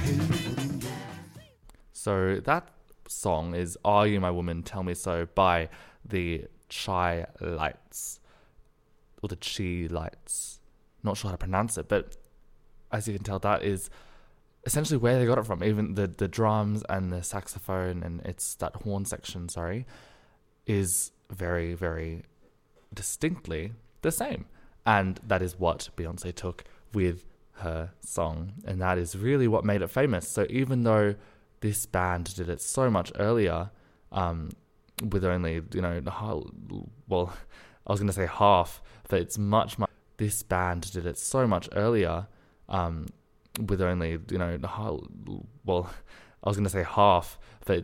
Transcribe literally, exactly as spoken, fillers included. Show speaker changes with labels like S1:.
S1: So that song is Are You My Woman, Tell Me So by the Chai Lights, or the Chi Lights. Not sure how to pronounce it, but as you can tell, that is essentially where they got it from. Even the, the drums and the saxophone and it's that horn section, sorry, is very, very distinctly the same. And that is what Beyonce took with her song. And that is really what made it famous. So even though this band did it so much earlier, um, with only, you know, well, I was going to say half, but it's much, much, this band did it so much earlier, um, with only, you know, well, I was going to say half, but